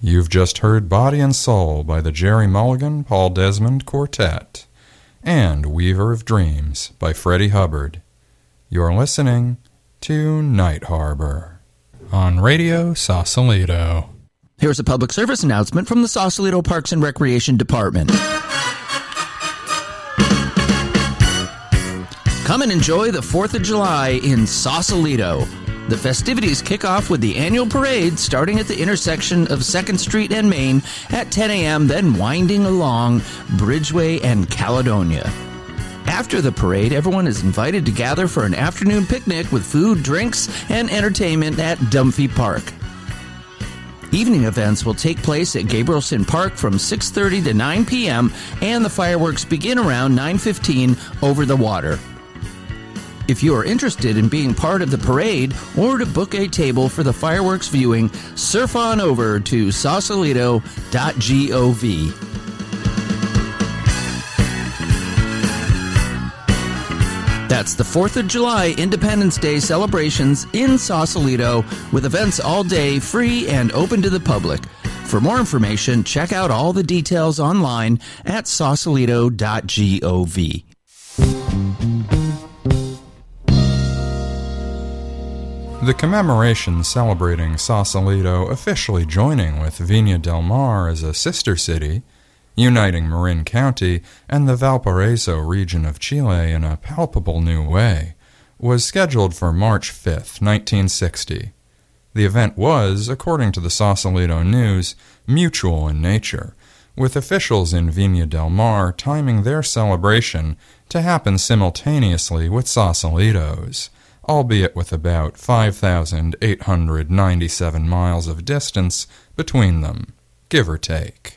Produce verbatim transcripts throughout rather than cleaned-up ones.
You've just heard Body and Soul by the Jerry Mulligan, Paul Desmond Quartet, and Weaver of Dreams by Freddie Hubbard. You're listening to Night Harbor on Radio Sausalito. Here's a public service announcement from the Sausalito Parks and Recreation Department. Come and enjoy the fourth of July in Sausalito. The festivities kick off with the annual parade starting at the intersection of second Street and Main at ten a.m., then winding along Bridgeway and Caledonia. After the parade, everyone is invited to gather for an afternoon picnic with food, drinks, and entertainment at Dunphy Park. Evening events will take place at Gabrielson Park from six thirty to nine p.m., and the fireworks begin around nine fifteen over the water. If you are interested in being part of the parade or to book a table for the fireworks viewing, surf on over to sausalito dot gov. That's the fourth of July Independence Day celebrations in Sausalito, with events all day, free and open to the public. For more information, check out all the details online at sausalito dot gov. The commemoration celebrating Sausalito officially joining with Viña del Mar as a sister city, uniting Marin County and the Valparaiso region of Chile in a palpable new way, was scheduled for March fifth, nineteen sixty. The event was, according to the Sausalito News, mutual in nature, with officials in Viña del Mar timing their celebration to happen simultaneously with Sausalito's, albeit with about five thousand eight hundred ninety-seven miles of distance between them, give or take.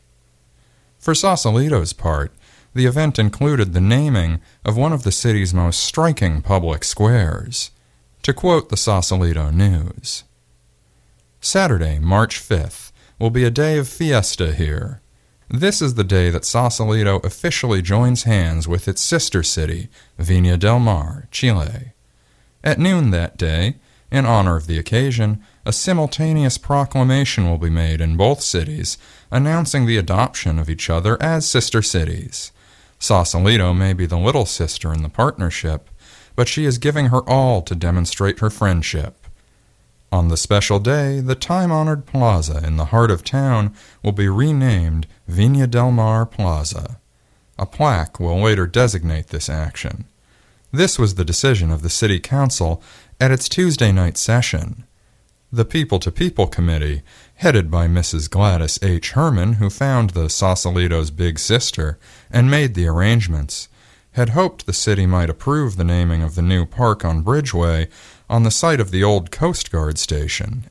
For Sausalito's part, the event included the naming of one of the city's most striking public squares. To quote the Sausalito News, "Saturday, March fifth, will be a day of fiesta here. This is the day that Sausalito officially joins hands with its sister city, Viña del Mar, Chile. At noon that day, in honor of the occasion, a simultaneous proclamation will be made in both cities announcing the adoption of each other as sister cities. Sausalito may be the little sister in the partnership, but she is giving her all to demonstrate her friendship. On the special day, the time-honored plaza in the heart of town will be renamed Viña del Mar Plaza. A plaque will later designate this action. This was the decision of the City Council at its Tuesday night session. The People-to-People Committee, headed by Missus Gladys H. Herman, who found the Sausalito's big sister and made the arrangements, had hoped the city might approve the naming of the new park on Bridgeway on the site of the old Coast Guard station.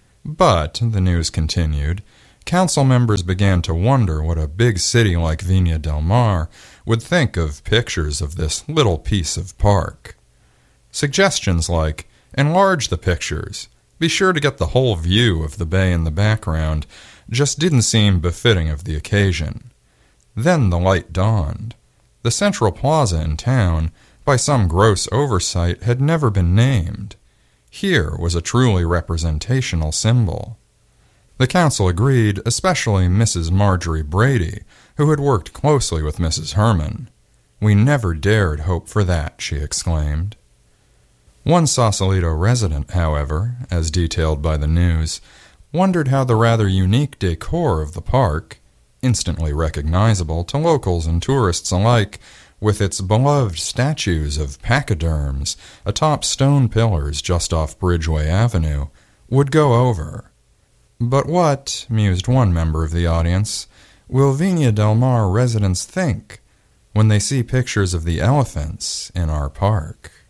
But, the news continued, council members began to wonder what a big city like Viña del Mar would think of pictures of this little piece of park. Suggestions like, enlarge the pictures, be sure to get the whole view of the bay in the background, just didn't seem befitting of the occasion. Then the light dawned. The central plaza in town, by some gross oversight, had never been named. Here was a truly representational symbol. The council agreed, especially Missus Marjorie Brady, who had worked closely with Missus Herman. "We never dared hope for that," she exclaimed. One Sausalito resident, however, as detailed by the news, wondered how the rather unique decor of the park, instantly recognizable to locals and tourists alike, with its beloved statues of pachyderms atop stone pillars just off Bridgeway Avenue, would go over. But what, mused one member of the audience, will Viña del Mar residents think when they see pictures of the elephants in our park?